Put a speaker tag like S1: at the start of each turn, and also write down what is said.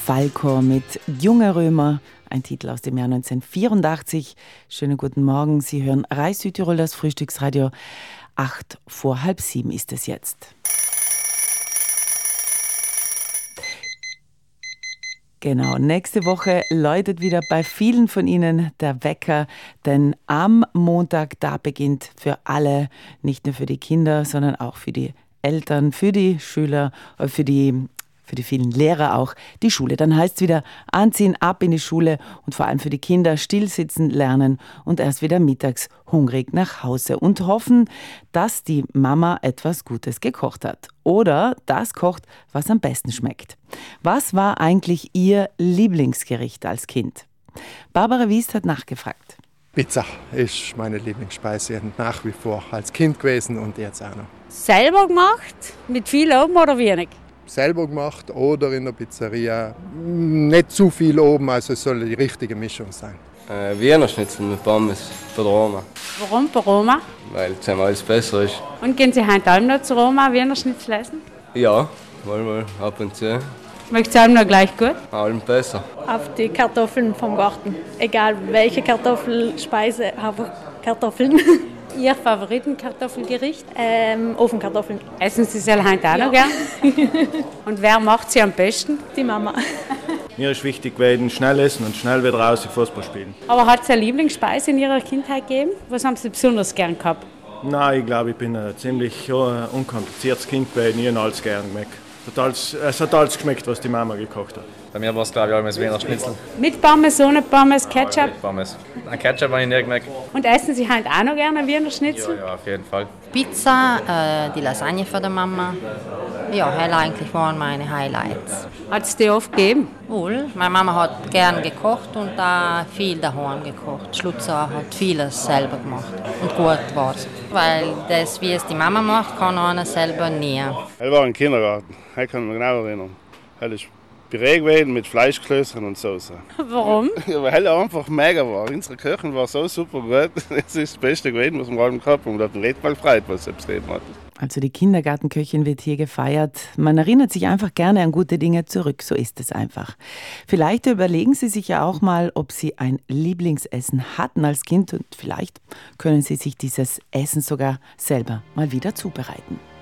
S1: Falco mit Junge Römer, ein Titel aus dem Jahr 1984. Schönen guten Morgen, Sie hören Reis Südtirol, das Frühstücksradio. 6:45 ist es jetzt. Genau, nächste Woche läutet wieder bei vielen von Ihnen der Wecker, denn am Montag, da beginnt für alle, nicht nur für die Kinder, sondern auch für die Eltern, für die Schüler, für die vielen Lehrer auch, die Schule. Dann heißt es wieder anziehen, ab in die Schule und vor allem für die Kinder stillsitzen lernen und erst wieder mittags hungrig nach Hause und hoffen, dass die Mama etwas Gutes gekocht hat oder das kocht, was am besten schmeckt. Was war eigentlich Ihr Lieblingsgericht als Kind? Barbara Wiest hat nachgefragt.
S2: Pizza ist meine Lieblingsspeise nach wie vor als Kind gewesen und jetzt auch noch.
S3: Selber gemacht? Mit viel oben oder wenig?
S2: Selber gemacht oder in der Pizzeria. Nicht zu viel oben, also es soll die richtige Mischung sein.
S4: Wiener Schnitzel mit Pommes bei der Oma.
S3: Warum bei Roma?
S4: Weil es alles besser ist.
S3: Und gehen Sie heute Abend noch zu Roma Wiener Schnitzel essen?
S4: Ja, mal ab und zu.
S3: Schmeckt es einem noch gleich gut?
S4: Allem besser.
S5: Auf die Kartoffeln vom Garten. Egal welche Kartoffelspeise, einfach Kartoffeln.
S3: Ihr Favoritenkartoffelgericht?
S5: Ofenkartoffeln.
S3: Essen Sie sie heute auch noch gern? Und wer macht sie am besten?
S5: Die Mama.
S6: Mir ist wichtig gewesen, schnell essen und schnell wieder raus Fußball spielen.
S3: Aber hat es eine Lieblingsspeise in Ihrer Kindheit gegeben? Was haben Sie besonders gern gehabt?
S6: Nein, ich glaube, ich bin ein ziemlich unkompliziertes Kind gewesen, ich habe alles gern geschmeckt. Es hat alles geschmeckt, was die Mama gekocht hat.
S7: Bei mir war es, glaube ich, alles Wiener Schnitzel.
S3: Mit Pommes, ohne Pommes, Ketchup?
S7: Mit Pommes. Ein Ketchup habe ich nie gemerkt.
S3: Und essen Sie heute auch noch gerne Wiener Schnitzel?
S7: Ja, auf jeden Fall.
S8: Pizza, die Lasagne von der Mama. Ja, eigentlich waren meine Highlights.
S3: Hat es die oft gegeben?
S8: Wohl, meine Mama hat gern gekocht und da viel daheim gekocht. Schlutzer hat vieles selber gemacht und gut war es. Weil das, wie es die Mama macht, kann einer selber nie.
S9: Er war im Kindergarten, ich kann mich genau erinnern. Er ist Püree gewesen mit Fleischklößchen und Soße.
S3: Warum?
S9: Ja, weil er einfach mega war. Unsere Küche war so super gut. Das ist das Beste gewesen, was wir gerade gehabt haben. Und hat mich nicht mal gefreut, was es selbst gegeben hat.
S1: Also die Kindergartenköchin wird hier gefeiert. Man erinnert sich einfach gerne an gute Dinge zurück, so ist es einfach. Vielleicht überlegen Sie sich ja auch mal, ob Sie ein Lieblingsessen hatten als Kind und vielleicht können Sie sich dieses Essen sogar selber mal wieder zubereiten.